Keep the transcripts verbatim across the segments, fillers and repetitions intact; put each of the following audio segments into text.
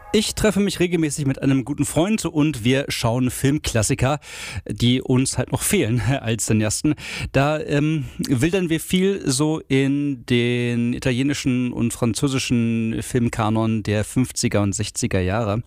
Ich treffe mich regelmäßig mit einem guten Freund und wir schauen Filmklassiker, die uns halt noch fehlen als Cineasten. Da ähm, wildern wir viel so in den italienischen und französischen Filmkanon der fünfziger und sechziger Jahre.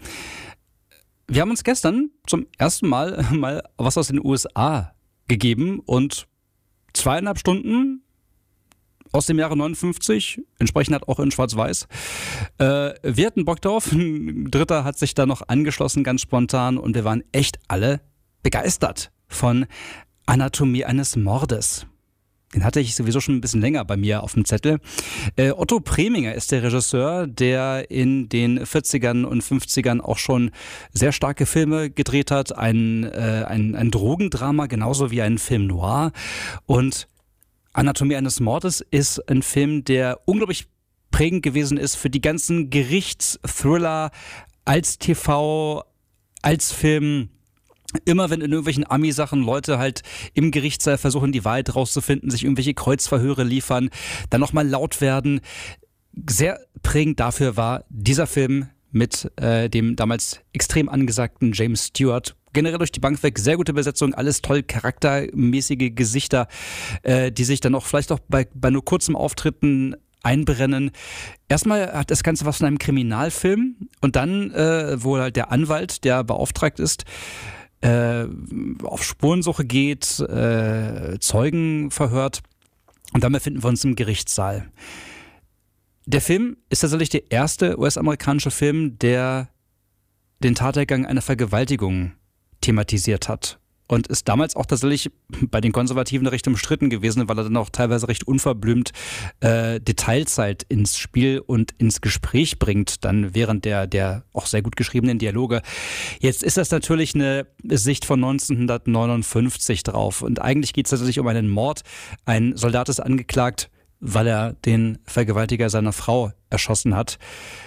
Wir haben uns gestern zum ersten Mal mal was aus den U S A gegeben und zweieinhalb Stunden aus dem Jahre neunundfünfzig, entsprechend halt auch in Schwarz-Weiß. Äh, wir hatten Bock drauf, ein Dritter hat sich da noch angeschlossen, ganz spontan, und wir waren echt alle begeistert von Anatomie eines Mordes. Den hatte ich sowieso schon ein bisschen länger bei mir auf dem Zettel. Äh, Otto Preminger ist der Regisseur, der in den vierzigern und fünfzigern auch schon sehr starke Filme gedreht hat. Ein, äh, ein, ein Drogendrama, genauso wie ein Film noir. Und Anatomie eines Mordes ist ein Film, der unglaublich prägend gewesen ist für die ganzen Gerichtsthriller als T V, als Film. Immer wenn in irgendwelchen Ami-Sachen Leute halt im Gerichtssaal versuchen, die Wahrheit rauszufinden, sich irgendwelche Kreuzverhöre liefern, dann nochmal laut werden. Sehr prägend dafür war dieser Film mit äh, dem damals extrem angesagten James Stewart. Generell durch die Bank weg, sehr gute Besetzung, alles toll, charaktermäßige Gesichter, äh, die sich dann auch vielleicht auch bei, bei nur kurzen Auftritten einbrennen. Erstmal hat das Ganze was von einem Kriminalfilm und dann, äh, wo halt der Anwalt, der beauftragt ist, äh, auf Spurensuche geht, äh, Zeugen verhört, und dann befinden wir uns im Gerichtssaal. Der Film ist tatsächlich der erste U S-amerikanische Film, der den Tathergang einer Vergewaltigung thematisiert hat. Und ist damals auch tatsächlich bei den Konservativen recht umstritten gewesen, weil er dann auch teilweise recht unverblümt äh, Detailzeit ins Spiel und ins Gespräch bringt, dann während der, der auch sehr gut geschriebenen Dialoge. Jetzt ist das natürlich eine Sicht von neunzehnhundertneunundfünfzig drauf. Und eigentlich geht es tatsächlich um einen Mord. Ein Soldat ist angeklagt, weil er den Vergewaltiger seiner Frau erschossen hat.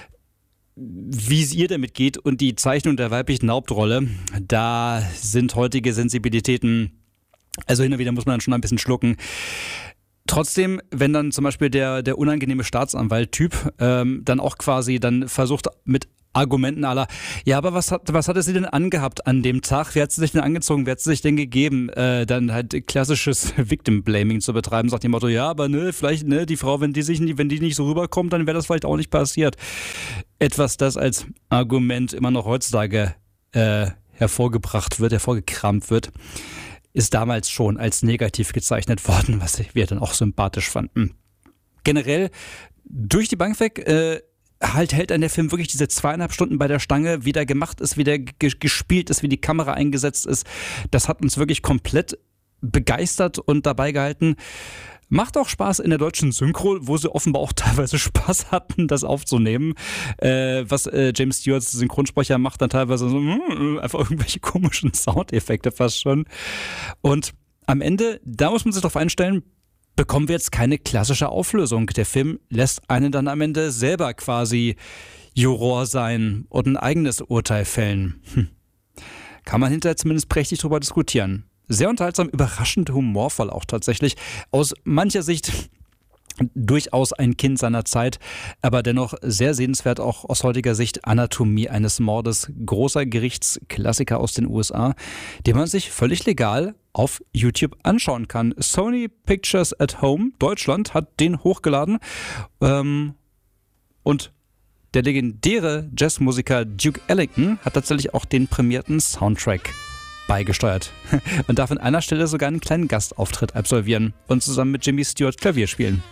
Wie es ihr damit geht und die Zeichnung der weiblichen Hauptrolle, da sind heutige Sensibilitäten, also hin und wieder muss man dann schon ein bisschen schlucken. Trotzdem, wenn dann zum Beispiel der, der unangenehme Staatsanwalt-Typ ähm, dann auch quasi dann versucht mit Argumenten aller, ja, aber was hat, was hatte sie denn angehabt an dem Tag? Wie hat sie sich denn angezogen? Wer hat sie sich denn gegeben? Äh, dann halt klassisches Victim-Blaming zu betreiben, sagt dem Motto, ja, aber ne, vielleicht, ne, die Frau, wenn die sich nicht, wenn die nicht so rüberkommt, dann wäre das vielleicht auch nicht passiert. Etwas, das als Argument immer noch heutzutage äh, hervorgebracht wird, hervorgekramt wird, ist damals schon als negativ gezeichnet worden, was wir dann auch sympathisch fanden. Generell durch die Bank weg, äh, halt hält an der Film wirklich diese zweieinhalb Stunden bei der Stange, wie der gemacht ist, wie der g- gespielt ist, wie die Kamera eingesetzt ist. Das hat uns wirklich komplett begeistert und dabei gehalten. Macht auch Spaß in der deutschen Synchro, wo sie offenbar auch teilweise Spaß hatten, das aufzunehmen. Äh, was äh, James Stewarts Synchronsprecher macht, dann teilweise so mm, einfach irgendwelche komischen Soundeffekte fast schon. Und am Ende, da muss man sich drauf einstellen, bekommen wir jetzt keine klassische Auflösung. Der Film lässt einen dann am Ende selber quasi Juror sein und ein eigenes Urteil fällen. Hm. Kann man hinterher zumindest prächtig drüber diskutieren. Sehr unterhaltsam, überraschend humorvoll auch tatsächlich. Aus mancher Sicht durchaus ein Kind seiner Zeit, aber dennoch sehr sehenswert auch aus heutiger Sicht. Anatomie eines Mordes, großer Gerichtsklassiker aus den U S A, den man sich völlig legal auf YouTube anschauen kann. Sony Pictures at Home Deutschland hat den hochgeladen ähm, und der legendäre Jazzmusiker Duke Ellington hat tatsächlich auch den prämierten Soundtrack beigesteuert und darf an einer Stelle sogar einen kleinen Gastauftritt absolvieren und zusammen mit Jimmy Stewart Klavier spielen.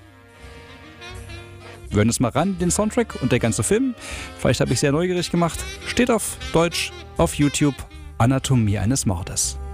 Wir hören es mal ran, den Soundtrack und der ganze Film. Vielleicht habe ich sehr neugierig gemacht. Steht auf Deutsch auf YouTube, Anatomie eines Mordes.